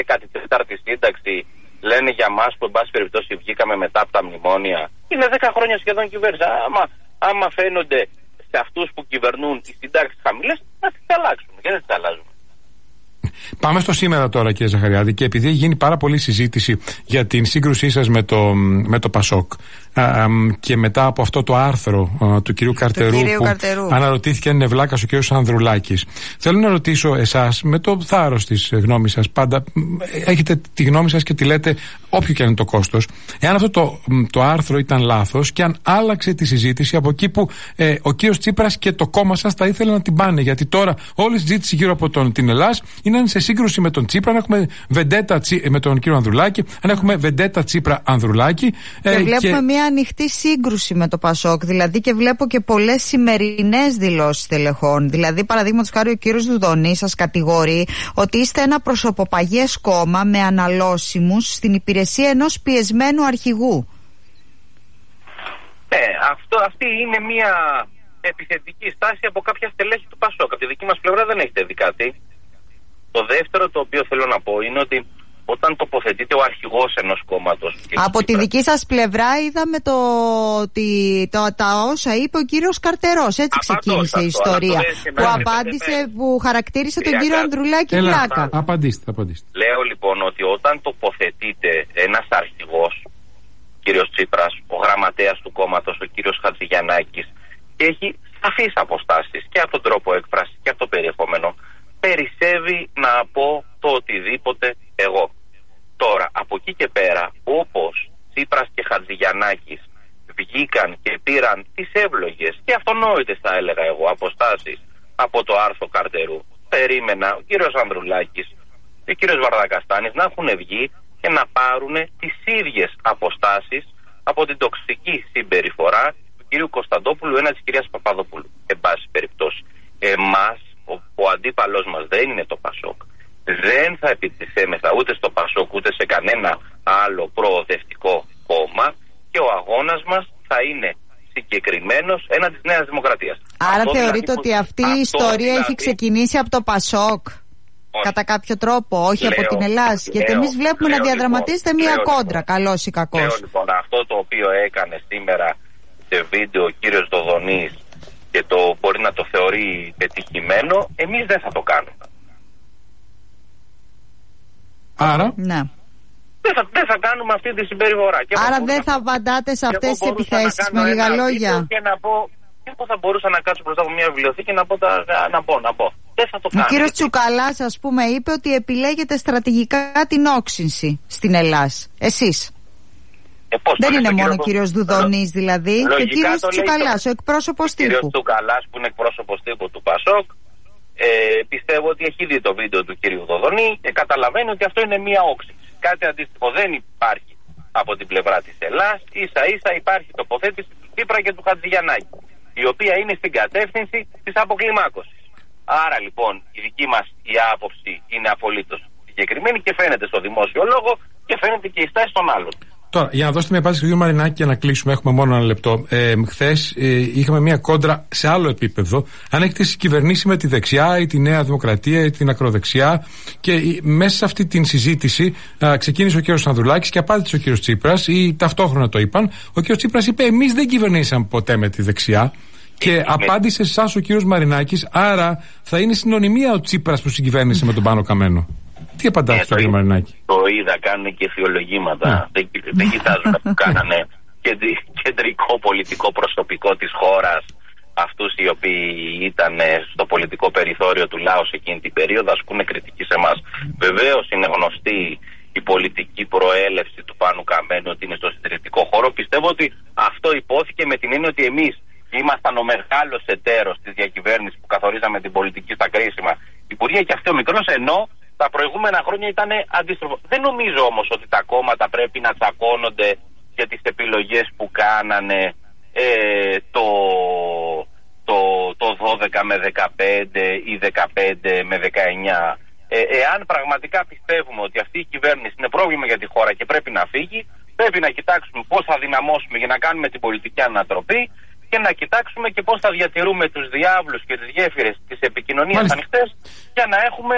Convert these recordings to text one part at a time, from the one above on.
14η σύνταξη, λένε για μας που εν πάση περιπτώσει βγήκαμε μετά από τα μνημόνια. Είναι 10 χρόνια σχεδόν κυβέρνηση. Άμα φαίνονται σε αυτούς που κυβερνούν οι συντάξεις χαμηλές, να τις αλλάξουν. Γιατί δεν τις αλλάζουν. Πάμε στο σήμερα τώρα, κύριε Ζαχαριάδη, και επειδή έχει γίνει πάρα πολλή συζήτηση για την σύγκρουσή σας με το Πασόκ και μετά από αυτό το άρθρο του κυρίου Καρτερού αναρωτήθηκε αν είναι βλάκας ο κύριος Ανδρουλάκης, θέλω να ρωτήσω εσάς, με το θάρρος της γνώμης σας, πάντα έχετε τη γνώμη σας και τη λέτε όποιο και είναι το κόστος, εάν αυτό το άρθρο ήταν λάθος και αν άλλαξε τη συζήτηση από εκεί που ο κύριος Τσίπρας και το κόμμα σας θα ήθελε να την πάνε, γιατί τώρα όλη η συζήτηση γύρω από την Ελλάς είναι σε σύγκρουση με τον Τσίπρα, αν έχουμε βεντέτα με τον κύριο Ανδρουλάκη, αν έχουμε βεντέτα Τσίπρα-Ανδρουλάκη. Και βλέπουμε μια ανοιχτή σύγκρουση με το Πασόκ, δηλαδή, και βλέπω και πολλές σημερινές δηλώσεις τελεχών. Δηλαδή, παραδείγματος χάρη, ο κύριος Δουδονής σας κατηγορεί ότι είστε ένα προσωποπαγές κόμμα με αναλώσιμους στην υπηρεσία ενός πιεσμένου αρχηγού. Ναι, αυτή είναι μια επιθετική στάση από κάποια στελέχη του Πασόκ. Από τη δική μας πλευρά δεν έχετε δει κάτι. Το δεύτερο το οποίο θέλω να πω είναι ότι όταν τοποθετείται ο αρχηγός ενός κόμματος... Από τη δική σας πλευρά είδαμε τα όσα είπε ο κύριος Καρτερός. Έτσι ξεκίνησε η ιστορία. Που χαρακτήρισε τον κύριο Ανδρουλάκη βλάκα. Απαντήστε. Λέω λοιπόν ότι όταν τοποθετείται ένας αρχηγός, κύριος Τσίπρας, ο γραμματέας του κόμματος, ο κύριος Χατζηγιαννάκης, και έχει σαφείς αποστάσεις και από τον τρόπο έκφραση και από το περιεχόμενο, περισσεύει να πω το οτιδήποτε εγώ. Τώρα, από εκεί και πέρα, όπως Τσίπρας και Χατζηγιαννάκης βγήκαν και πήραν τις εύλογες και αυτονόητες, θα έλεγα εγώ, αποστάσεις από το άρθρο Καρτερού, περίμενα ο κύριος Ανδρουλάκης και ο κύριος Βαρδακαστάνης να έχουν βγει και να πάρουν τις ίδιες αποστάσεις από την τοξική συμπεριφορά του κύριου Κωνσταντόπουλου έναντι της κυρίας Παπαδοπούλου. Εν πάση περιπτώσει, εμάς, ο αντίπαλος μας δεν είναι το Πασόκ. Δεν θα επιτιθέμεθα ούτε στο Πασόκ ούτε σε κανένα άλλο προοδευτικό κόμμα και ο αγώνας μας θα είναι συγκεκριμένος έναντι της Νέας Δημοκρατίας. Άρα θεωρείτε ότι αυτή η ιστορία έχει ξεκινήσει από το Πασόκ? Κατά κάποιο τρόπο, όχι από την Ελλάδα. Γιατί εμείς βλέπουμε να διαδραματίζεται μία κόντρα, καλός ή κακός. Λέω λοιπόν, αυτό το οποίο έκανε σήμερα σε βίντεο ο κύριος Δοδονής και το μπορεί να το θεωρεί πετυχημένο, εμείς δεν θα το κάνουμε. Άρα, ναι. Δεν θα κάνουμε αυτή τη συμπεριφορά. Άρα δεν θα απαντάτε σε αυτές τις επιθέσεις, με λίγα λόγια. Και να πω, εγώ θα μπορούσα να κάτσω μπροστά από μια βιβλιοθήκη και να πω. Δεν θα το κάνω. Ο κύριος Τσουκαλάς, ας πούμε, είπε ότι επιλέγετε στρατηγικά την όξυνση στην Ελλάδα. Εσείς. Δεν είναι μόνο ο κύριος Δουδονής δηλαδή, και ο κύριος Τσουκαλάς, ο εκπρόσωπος τύπου. Ο κύριος Τσουκαλάς που είναι εκπρόσωπος τύπου του Πασόκ, πιστεύω ότι έχει δει το βίντεο του κύριου Δοδονή και καταλαβαίνει ότι αυτό είναι μία όξυνση. Κάτι αντίστοιχο δεν υπάρχει από την πλευρά της Ελλάς. Ίσα ίσα υπάρχει τοποθέτηση του Τσίπρα και του Χατζηγιαννάκη, η οποία είναι στην κατεύθυνση της αποκλιμάκωσης. Άρα λοιπόν η δική μας η άποψη είναι απολύτως συγκεκριμένη και φαίνεται στο δημόσιο λόγο και φαίνεται και η στάση των άλλων. Τώρα, για να δώσετε μια απάντηση στον κύριο Μαρινάκη και να κλείσουμε, έχουμε μόνο ένα λεπτό. Χθες είχαμε μια κόντρα σε άλλο επίπεδο. Αν έχετε κυβερνήσει με τη δεξιά ή τη Νέα Δημοκρατία ή την ακροδεξιά, και μέσα σε αυτή την συζήτηση ξεκίνησε ο κύριος Ανδρουλάκης και απάντησε ο κύριος Τσίπρας, ή ταυτόχρονα το είπαν. Ο κύριος Τσίπρας είπε: εμείς δεν κυβερνήσαμε ποτέ με τη δεξιά. Και απάντησε σε εσάς ο κύριος Μαρινάκης, άρα θα είναι συνωνυμία ο Τσίπρας που συγκυβέρνησε με τον Πάνο Καμένο. Τι απαντάτε στον κύριο Μαρινάκη? Το είδα, κάνουν και θεολογήματα. Δεν κοιτάζουν που κάνανε κεντρικό πολιτικό προσωπικό της χώρας, αυτούς οι οποίοι ήταν στο πολιτικό περιθώριο του λαού σε εκείνη την περίοδο, ασκούν κριτική σε εμάς. Βεβαίως είναι γνωστή η πολιτική προέλευση του Πάνου Καμένου, ότι είναι στο συντηρητικό χώρο. Πιστεύω ότι αυτό υπόθηκε με την έννοια ότι εμείς ήμασταν ο μεγάλος εταίρος της διακυβέρνησης που καθορίζαμε την πολιτική στα κρίσιμα υπουργεία και αυτό ο μικρός, ενώ τα προηγούμενα χρόνια ήταν αντίστροφο. Δεν νομίζω όμως ότι τα κόμματα πρέπει να τσακώνονται για τις επιλογές που κάνανε το 12 με 15 ή 15 με 19. Εάν πραγματικά πιστεύουμε ότι αυτή η κυβέρνηση είναι πρόβλημα για τη χώρα και πρέπει να φύγει, πρέπει να κοιτάξουμε πώς θα δυναμώσουμε για να κάνουμε την πολιτική ανατροπή και να κοιτάξουμε και πώς θα διατηρούμε τους διάβλους και τις γέφυρες της επικοινωνίας ανοιχτές για να έχουμε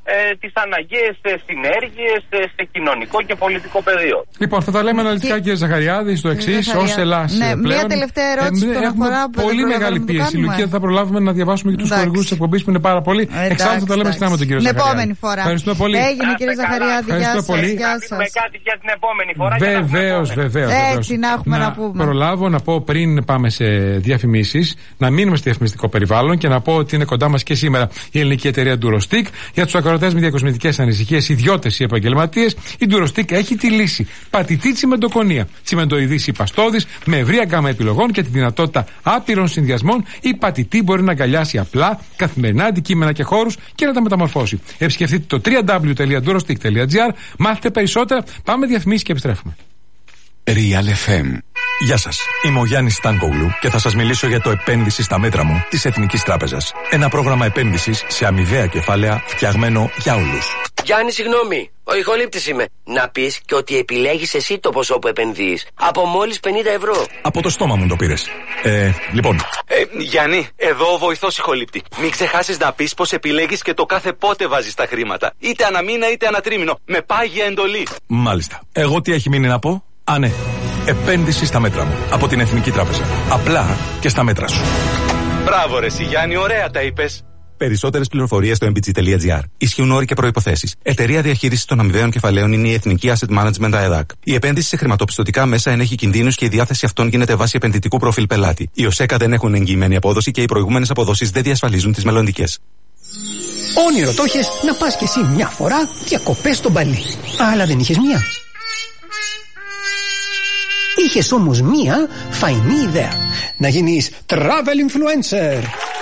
τις αναγκαίες συνέργειες σε κοινωνικό και πολιτικό πεδίο. Λοιπόν, θα τα λέμε αναλυτικά, κύριε Ζαχαριάδη, στο εξής, ως Ελλάς. Ναι, πλέον, μια τελευταία ερώτηση. Έχουμε πολύ μεγάλη πίεση, Λουκία, θα προλάβουμε να διαβάσουμε και τους χορηγούς της εκπομπής που είναι πάρα πολύ. Εξάλλου θα τα λέμε συχνά με τον κύριο Ζαχαριάδη. Την επόμενη φορά. Ευχαριστούμε πολύ. Έγινε, κύριε Ζαχαριάδη, γεια σας. Με κάτι για την επόμενη φορά. Βεβαίως. Έτσι να έχουμε να πούμε. Προλάβω να πω πριν πάμε σε διαφημίσεις, να μείνουμε στο διαφημιστικό περιβάλλον και να πω ότι είναι κοντά μας και σήμερα η ελληνική εταιρεία Durostic. Για τους ακροατές με διακοσμητικές ανησυχίες, ιδιώτες ή επαγγελματίες, η Durostic έχει τη λύση. Πατητή τσιμεντοκονία. Τσιμεντοειδής ή παστόδης, με ευρία γκάμα επιλογών και τη δυνατότητα άπειρων συνδυασμών, η πατητή μπορεί να αγκαλιάσει απλά καθημερινά αντικείμενα και χώρους και να τα μεταμορφώσει. Επισκεφτείτε το www.durostic.gr, μάθετε περισσότερα. Πάμε διαφημίσεις και επιστρέφουμε. Real FM. Γεια σας, είμαι ο Γιάννης Στάνκογλου και θα σας μιλήσω για το επένδυση στα μέτρα μου της Εθνικής Τράπεζας. Ένα πρόγραμμα επένδυσης σε αμοιβαία κεφάλαια φτιαγμένο για όλους. Γιάννη, συγγνώμη, ο ηχολήπτης είμαι. Να πεις και ότι επιλέγεις εσύ το ποσό που επενδύεις. Από μόλις 50 ευρώ. Από το στόμα μου το πήρες. Λοιπόν. Γιάννη, εδώ ο βοηθός ηχολήπτη. Μην ξεχάσεις να πεις πως επιλέγεις και το κάθε πότε βάζεις τα χρήματα. Είτε αναμήνα είτε ανατρίμηνο. Με πάγια εντολή. Μάλιστα. Εγώ τι έχει μείνει να πω? Α, ναι. Επένδυση στα μέτρα μου. Από την Εθνική Τράπεζα. Απλά και στα μέτρα σου. Μπράβο ρε Γιάννη, ωραία τα είπες. Περισσότερες πληροφορίες στο mbg.gr. Ισχύουν όροι και προϋποθέσεις. Εταιρεία διαχείρισης των αμοιβαίων κεφαλαίων είναι η Εθνική Asset Management ΑΕΔΑΚ. Η επένδυση σε χρηματοπιστωτικά μέσα ενέχει κινδύνους και η διάθεση αυτών γίνεται βάσει επενδυτικού προφίλ πελάτη. Οι ΟΣΕΚΑ δεν έχουν εγγυημένη απόδοση και οι προηγούμενες αποδόσεις δεν διασφαλίζουν τις μελλοντικές. Όνειρο το είχες να πας κι εσύ μια φορά διακοπές στον Παλί. Αλλά δεν είχες μία. Είχες όμως μία φαϊνή ιδέα. Να γίνεις travel influencer.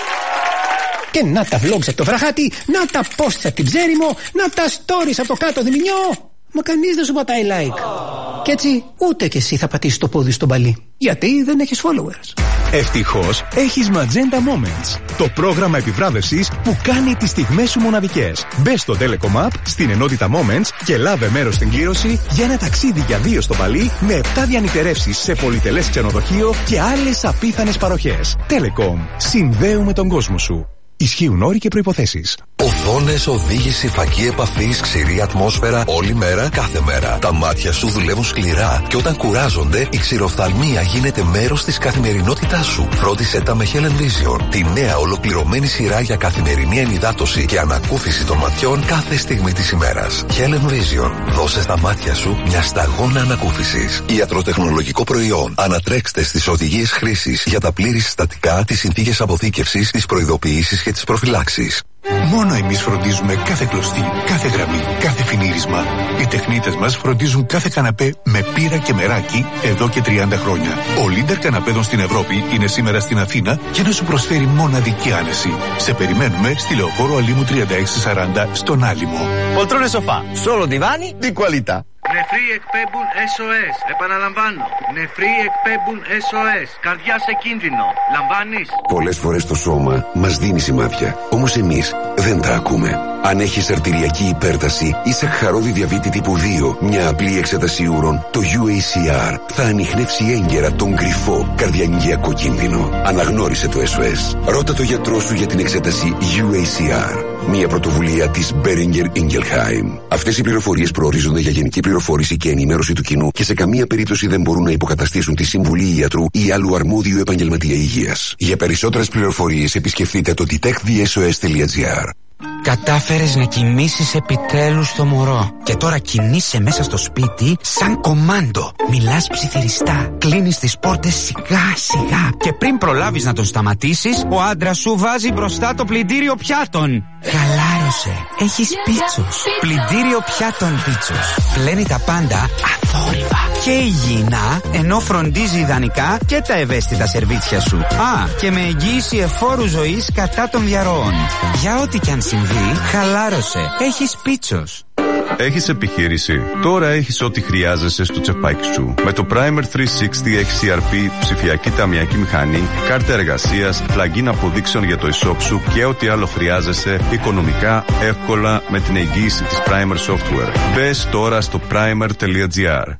Και να τα vlogs από το βραχάτι, να τα posts από την Ψέριμο, να τα stories από το κάτω Διμηνιό. Μα κανείς δεν σου πατάει like. Κι έτσι ούτε κι εσύ θα πατήσεις το πόδι στον Παλί. Γιατί δεν έχεις followers. Ευτυχώς έχεις Magenta Moments, το πρόγραμμα επιβράβευσης που κάνει τις στιγμές σου μοναδικές. Μπες στο Telecom App, στην ενότητα Moments και λάβε μέρος στην κλήρωση για ένα ταξίδι για 2 στο Παλί με 7 διανυκτερεύσεις σε πολυτελές ξενοδοχείο και άλλες απίθανες παροχές. Telecom. Συνδέουμε τον κόσμο σου. Ισχύουν όροι και προϋποθέσεις. Οθόνες, οδήγηση, φακή επαφής, ξηρή ατμόσφαιρα, όλη μέρα, κάθε μέρα. Τα μάτια σου δουλεύουν σκληρά και όταν κουράζονται, η ξηροφθαλμία γίνεται μέρος της καθημερινότητάς σου. Φρόντισε τα με Helen Vision, τη νέα ολοκληρωμένη σειρά για καθημερινή ενυδάτωση και ανακούφιση των ματιών κάθε στιγμή της ημέρας. Helen Vision, δώσε στα μάτια σου μια σταγόνα ανακούφισης. Ιατροτεχνολογικό προϊόν. Ανατρέξτε στις οδηγίες χρήσης για τα πλήρη συστατικά, τις συνθήκες αποθήκευσης, τις προειδοποιήσεις και τις προφυλάξεις. Μόνο εμείς φροντίζουμε κάθε κλωστή, κάθε γραμμή, κάθε φινίρισμα. Οι τεχνίτες μας φροντίζουν κάθε καναπέ με πύρα και μεράκι εδώ και 30 χρόνια. Ο leader καναπέδων στην Ευρώπη είναι σήμερα στην Αθήνα για να σου προσφέρει μοναδική άνεση. Σε περιμένουμε στη Λεωφόρο Αλήμου 3640 στον Άλυμο. Poltrone sofà, solo divani di qualità. Νεφροί εκπέμπουν SOS. Επαναλαμβάνω. Νεφροί εκπέμπουν SOS. Καρδιά σε κίνδυνο. Λαμβάνεις? Πολλές φορές το σώμα μας δίνει σημάδια. Όμως εμείς δεν τα ακούμε. Αν έχεις αρτηριακή υπέρταση ή σαχαρώδη διαβήτη τύπου 2, μια απλή εξέταση ούρων, το UACR θα ανιχνεύσει έγκαιρα τον κρυφό καρδιαγγειακό κίνδυνο. Αναγνώρισε το SOS. Ρώτα το γιατρό σου για την εξέταση UACR. Μια πρωτοβουλία της Boehringer Ingelheim. Αυτές οι πληροφορίες προορίζονται για γενική πληροφόρηση και ενημέρωση του κοινού και σε καμία περίπτωση δεν μπορούν να υποκαταστήσουν τη συμβουλή ιατρού ή άλλου αρμόδιου επαγγελματία υγείας. Για περισσότερες πληροφορίες επισκεφτείτε το detectthesos.gr. Κατάφερες να κοιμήσεις επιτέλους το μωρό. Και τώρα κινείσαι μέσα στο σπίτι σαν κομάντο. Μιλάς ψιθυριστά. Κλείνεις τις πόρτες σιγά σιγά. Και πριν προλάβεις να τον σταματήσεις, ο άντρας σου βάζει μπροστά το πλυντήριο πιάτων. Χαλάρωσε. Έχεις πίτσος. Πλυντήριο πιάτων πίτσος. Πλένει τα πάντα αθόρυβα και υγιεινά, ενώ φροντίζει ιδανικά και τα ευαίσθητα σερβίτσια σου. Α, και με εγγύηση εφόρου ζωής κατά των διαρροών. Για ό,τι κι αν συμβεί, χαλάρωσε. Έχεις πίτσος. Έχεις επιχείρηση? Τώρα έχεις ό,τι χρειάζεσαι στο τσεπάκι σου. Με το Primer 360 έχεις CRP, ψηφιακή ταμιακή μηχανή, κάρτα εργασίας, πλugin αποδείξεων για το e-shop σου και ό,τι άλλο χρειάζεσαι οικονομικά, εύκολα με την εγγύηση της Primer Software. Μπες τώρα στο primer.gr.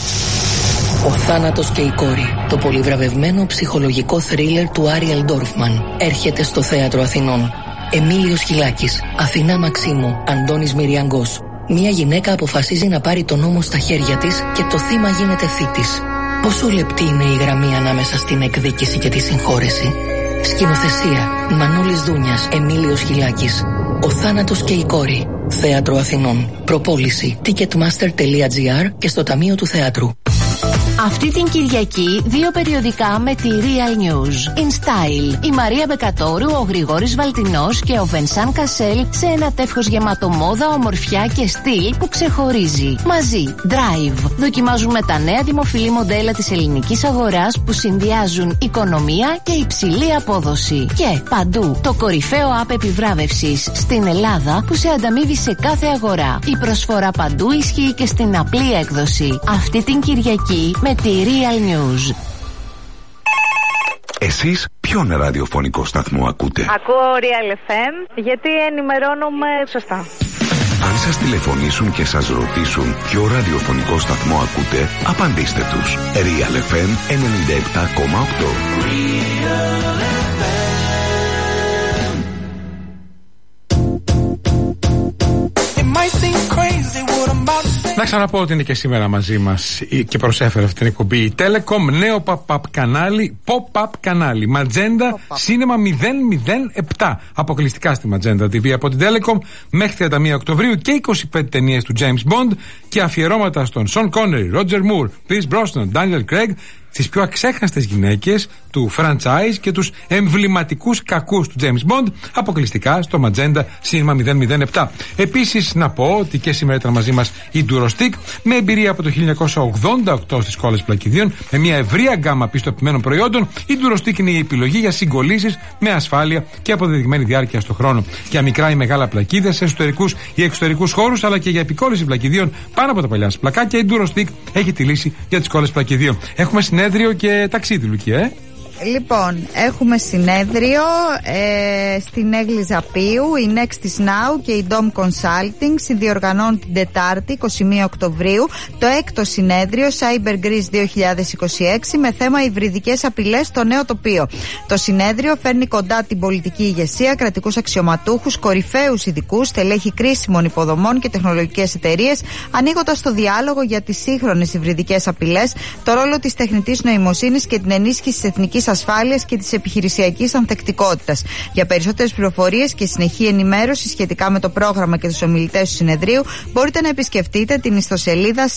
Ο θάνατος και η κόρη. Το πολυβραβευμένο ψυχολογικό θρίλερ του Άριελ Ντόρφμαν έρχεται στο Θέατρο Αθηνών. Εμίλιος Χιλάκης, Αθηνά Μαξίμου, Αντώνης Μυριαγκός. Μια γυναίκα αποφασίζει να πάρει τον νόμο στα χέρια της και το θύμα γίνεται θήτης. Πόσο λεπτή είναι η γραμμή ανάμεσα στην εκδίκηση και τη συγχώρεση. Σκηνοθεσία Μανώλης Δούνιας, Εμίλιος Χιλάκης. Ο θάνατος και η κόρη. Θέατρο Αθηνών. Προπόληση ticketmaster.gr και στο Ταμείο του Θεάτρου. Αυτή την Κυριακή 2 περιοδικά με τη Real News. In Style. Η Μαρία Μπεκατόρου, ο Γρηγόρης Βαλτινός και ο Βενσάν Κασέλ σε ένα τεύχος γεμάτο μόδα, ομορφιά και στυλ που ξεχωρίζει. Μαζί. Drive. Δοκιμάζουμε τα νέα δημοφιλή μοντέλα της ελληνικής αγοράς που συνδυάζουν οικονομία και υψηλή απόδοση. Και παντού. Το κορυφαίο app επιβράβευσης στην Ελλάδα που σε ανταμείβει σε κάθε αγορά. Η προσφορά παντού ισχύει και στην απλή έκδοση. Αυτή την Κυριακή με τη Real News. Εσείς ποιον ραδιοφωνικό σταθμό ακούτε? Ακούω Real FM γιατί ενημερώνομαι σωστά. Αν σας τηλεφωνήσουν και σας ρωτήσουν ποιο ραδιοφωνικό σταθμό ακούτε, απαντήστε τους. Real FM 97,8. Να ξαναπώ ότι είναι και σήμερα μαζί μας και προσέφερε αυτή την εκπομπή η Telecom, νέο pop-up κανάλι, pop-up κανάλι, Magenta Cinema 007. Αποκλειστικά στη Magenta TV από την Telecom μέχρι 31 Οκτωβρίου και 25 ταινίες του James Bond και αφιερώματα στον Sean Connery, Roger Moore, Pierce Brosnan, Daniel Craig, τις πιο αξέχαστες γυναίκες του franchise και τους εμβληματικούς κακούς του James Bond, αποκλειστικά στο Magenta Cinema 007. Επίσης να πω ότι και σήμερα ήταν μαζί μας η Durostick, με εμπειρία από το 1988 στις κόλλες πλακιδίων, με μια ευρεία γκάμα πιστοποιημένων προϊόντων. Η Durostick είναι η επιλογή για συγκολλήσεις με ασφάλεια και αποδεδειγμένη διάρκεια στο χρόνο. Για μικρά ή μεγάλα πλακίδες, σε εσωτερικούς ή εξωτερικούς χώρους, αλλά και για επικόλληση πλακιδίων πάνω από τα παλιά σας πλακάκια, η Durostick έχει τη λύση για τις κόλλες πλακιδίων. Έχουμε συνέδριο και ταξίδι, Λουκία, Λοιπόν, έχουμε συνέδριο στην Έγλη Ζαπίου, η Next is Now και η Dom Consulting συνδιοργανώνουν την Τετάρτη 21 Οκτωβρίου το 6ο συνέδριο Cyber Greece 2026 με θέμα υβριδικές απειλές στο νέο τοπίο. Το συνέδριο φέρνει κοντά την πολιτική ηγεσία, κρατικούς αξιωματούχους, κορυφαίους ειδικούς, στελέχη κρίσιμων υποδομών και τεχνολογικές εταιρείες, ανοίγοντας το διάλογο για τις σύγχρονες υβριδικές απειλές, το ρόλο της τεχνητής νοημοσύνης και την ενίσχυση της εθνικής ασφάλειας και της επιχειρησιακής ανθεκτικότητας. Για περισσότερες πληροφορίες και συνεχή ενημέρωση σχετικά με το πρόγραμμα και τους ομιλητές του συνεδρίου, μπορείτε να επισκεφτείτε την ιστοσελίδα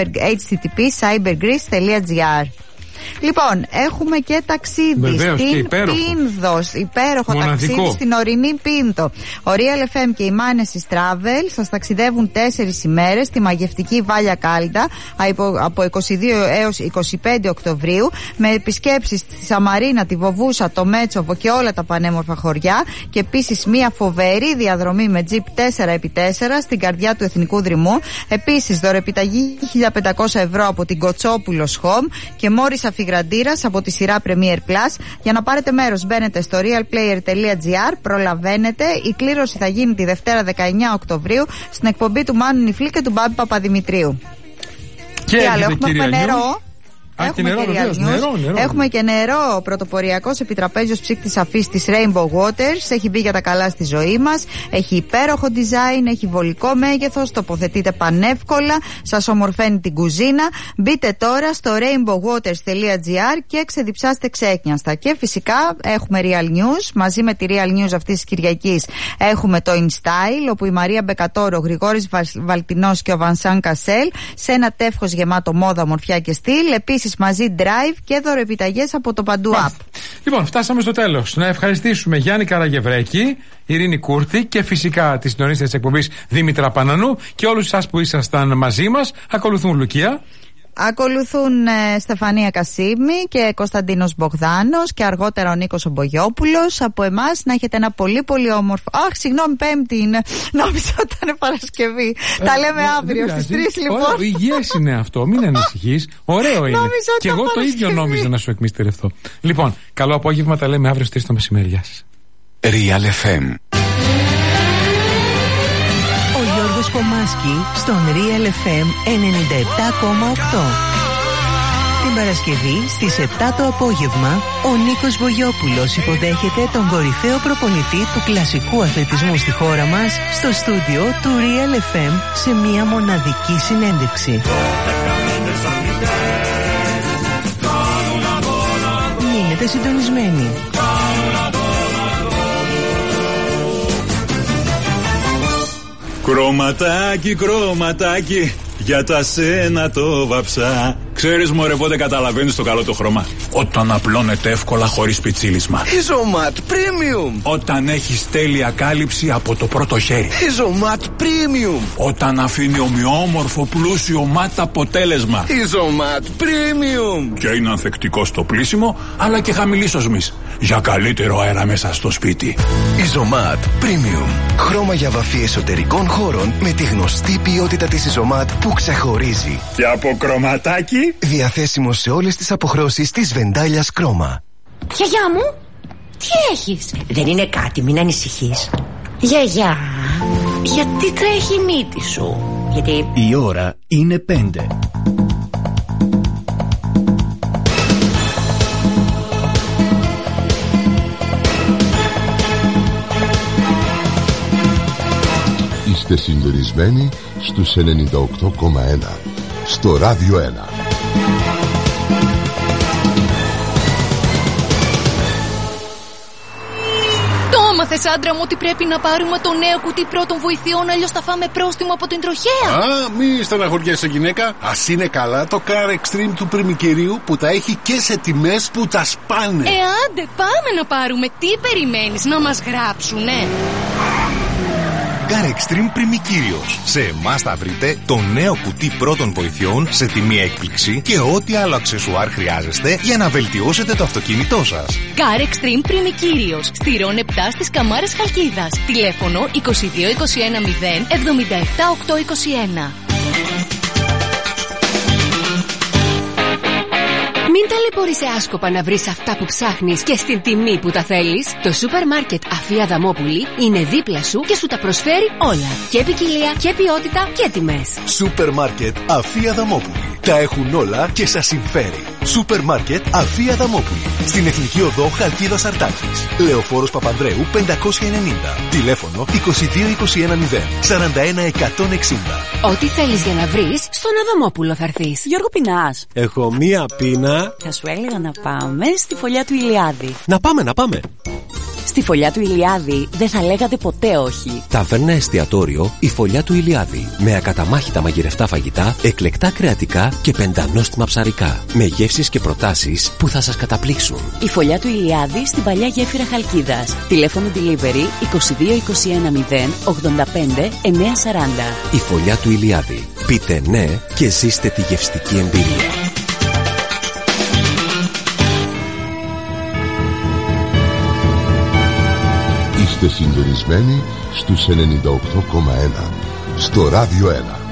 http://cybergreece.gr. Λοιπόν, έχουμε και ταξίδι. Βεβαίως, στην και υπέροχο. Πίνδος. Υπέροχο Μοναδικό. ταξίδι στην ορεινή Πίνδο. Ο Real FM και η Manesis Travel σας ταξιδεύουν 4 ημέρες στη μαγευτική Βάλια Κάλτα από 22 έως 25 Οκτωβρίου, με επισκέψεις στη Σαμαρίνα, τη Βοβούσα, το Μέτσοβο και όλα τα πανέμορφα χωριά, και επίσης μια φοβερή διαδρομή με τζιπ 4x4 στην καρδιά του Εθνικού Δρυμού. Επίσης δωρεπιταγή 1.500 ευρώ από την Κοτσόπουλος Home και Μόρις Αφιγραντήρας από τη σειρά Premier Plus. Για να πάρετε μέρος μπαίνετε στο realplayer.gr, προλαβαίνετε. Η κλήρωση θα γίνει τη Δευτέρα 19 Οκτωβρίου στην εκπομπή του Μάνου Νιφλή και του Μπάμπη Παπαδημητρίου. Και άλλο, έχουμε νερό. Έχουμε νερό, και νερό. Έχουμε και νερό. Πρωτοποριακός επιτραπέζιος ψύκτης αφής της Rainbow Waters. Έχει μπει για τα καλά στη ζωή μας. Έχει υπέροχο design, έχει βολικό μέγεθος, τοποθετείται πανεύκολα, σας ομορφαίνει την κουζίνα. Μπείτε τώρα στο rainbowwaters.gr και ξεδιψάστε ξέκνιαστα. Και φυσικά έχουμε Real News. Μαζί με τη Real News αυτής της Κυριακής έχουμε το InStyle, όπου η Μαρία Μπεκατόρο, ο Γρηγόρης Βαλτινός και ο Βανσάν Κασέλ σε ένα τεύχος γεμάτο μόδα, ομορφιά και στυλ. Επίσης μαζί drive και δωρεπιταγές από το Παντού App. Λοιπόν, φτάσαμε στο τέλος. Να ευχαριστήσουμε Γιάννη Καραγευρέκη, Ειρήνη Κούρτη και φυσικά τη συντονίστρια της εκπομπής Δήμητρα Πανανού και όλους εσάς που ήσασταν μαζί μας. Ακολουθούν Λουκία. Ακολουθούν Στεφανία Κασίμη και Κωνσταντίνος Μπογδάνος και αργότερα ο Νίκος Ομπογιόπουλος. Από εμάς να έχετε ένα πολύ πολύ όμορφο. Αχ, συγγνώμη, Πέμπτη είναι. Νόμιζα ότι ήταν Παρασκευή. Τα λέμε αύριο στις 3 λοιπόν. Υγιές είναι αυτό, μην ανησυχείς. Ωραίο είναι. Και εγώ το ίδιο νόμιζα να σου εκμυστερευτώ. Λοιπόν, καλό απόγευμα, τα λέμε αύριο στις 3 το μεσημέρι. Γεια σας. Real FM. Κομμάσκι στον Real FM 97,8. την Παρασκευή στις 7 το απόγευμα, ο Νίκος Βογιόπουλος υποδέχεται τον κορυφαίο προπονητή του κλασικού αθλητισμού στη χώρα μας στο στούντιο του Real FM σε μια μοναδική συνέντευξη. Μείνετε συντονισμένοι. Κρωματάκι, κρωματάκι, για τα σένα το βαψά. Ξέρεις μωρέ πότε καταλαβαίνεις το καλό το χρώμα? Όταν απλώνεται εύκολα χωρίς πιτσίλισμα. Ιζωμάτ Premium. Όταν έχεις τέλεια κάλυψη από το πρώτο χέρι. Ιζωμάτ Premium. Όταν αφήνει ομοιόμορφο πλούσιο μάτ αποτέλεσμα. Ιζωμάτ Premium. Και είναι ανθεκτικό στο πλύσιμο αλλά και χαμηλής οσμής, για καλύτερο αέρα μέσα στο σπίτι. Ιζωμάτ Premium. Χρώμα για βαφή εσωτερικών χώρων με τη γνωστή ποιότητα της Ιζωμάτ που ξεχωρίζει. Και από κρωματάκι. Διαθέσιμο σε όλες τις αποχρώσεις της Βεντάλιας Κρόμα. Γιαγιά μου, τι έχεις? Δεν είναι κάτι, μην ανησυχείς. Γιαγιά, γιατί τρέχει η μύτη σου? Γιατί η ώρα είναι 5. Είστε συντονισμένοι στους 98,1 στο Ράδιο 1. Έμαθες, άντρα μου, ότι πρέπει να πάρουμε το νέο κουτί πρώτων βοηθειών, αλλιώς θα φάμε πρόστιμο από την τροχέα. Α, μη στεναχωριέσαι γυναίκα. Ας είναι καλά το Car Extreme του Πριμικερίου που τα έχει και σε τιμές που τα σπάνε. Άντε, πάμε να πάρουμε. Τι περιμένεις, να μας γράψουνε? Car Extreme Πριμικύριος. Σε εμάς θα βρείτε το νέο κουτί πρώτων βοηθειών σε τιμή έκπληξη και ό,τι άλλο αξεσουάρ χρειάζεστε για να βελτιώσετε το αυτοκίνητό σας. Car Extreme Πριμικύριος. Στη Ρον 7 στις Καμάρες Χαλκίδας. Τηλέφωνο 22 21 0 77 821. Μην ταλαιπωρείσαι άσκοπα να βρεις αυτά που ψάχνεις και στην τιμή που τα θέλεις. Το σούπερ μάρκετ Αφή Αδαμόπουλη είναι δίπλα σου και σου τα προσφέρει όλα. Και ποικιλία και ποιότητα και τιμές. Σούπερ μάρκετ Αφή Αδαμόπουλη. Τα έχουν όλα και σας συμφέρει. Σούπερ μάρκετ Αφή Αδαμόπουλη. Στην Εθνική Οδό Χαλκίδας Αρτάκης. Λεωφόρος Παπανδρέου 590. Τηλέφωνο 22 21 0 41 160. Ό,τι θέλεις για να βρεις, στον Αδαμόπουλο θα έρθεις. Γιώργο Πεινάς. Έχω μία πείνα. Θα σου έλεγα να πάμε στη φωλιά του Ηλιάδη. Να πάμε. Στη φωλιά του Ηλιάδη δεν θα λέγατε ποτέ όχι. Ταβέρνα εστιατόριο η φωλιά του Ηλιάδη. Με ακαταμάχητα μαγειρευτά φαγητά, εκλεκτά κρεατικά και πεντανόστιμα ψαρικά. Με γεύσεις και προτάσεις που θα σας καταπλήξουν. Η φωλιά του Ηλιάδη στην παλιά γέφυρα Χαλκίδας. Τηλέφωνο delivery 22 21 0 85 940. Η φωλιά του Ηλιάδη. Πείτε ναι και ζήστε τη γευστική εμπειρία. Είστε συντονισμένοι στους 98,1 στο Ράδιο 1.